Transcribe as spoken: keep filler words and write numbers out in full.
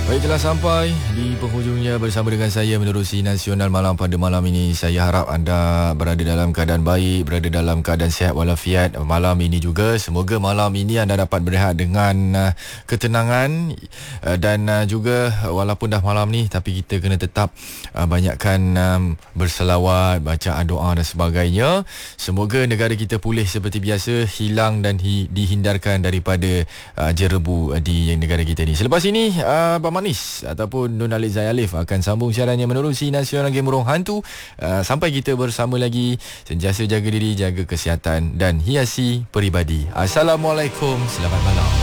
Baik, telah sampai di penghujungnya bersama dengan saya menerusi Nasional Malam pada malam ini. Saya harap anda berada dalam keadaan baik, berada dalam keadaan sihat walafiat malam ini juga. Semoga malam ini anda dapat berehat dengan uh, ketenangan uh, dan uh, juga uh, walaupun dah malam ni, tapi kita kena tetap uh, banyakkan um, berselawat, bacaan doa dan sebagainya. Semoga negara kita pulih seperti biasa, hilang dan hi- dihindarkan daripada uh, jerebu uh, di negara kita ni. Selepas ini uh, Manis ataupun Nun Alik Zayalif akan sambung siarannya menerusi Nasional Game Burung Hantu. Uh, sampai kita bersama lagi, sentiasa jaga diri, jaga kesihatan dan hiasi peribadi. Assalamualaikum, selamat malam.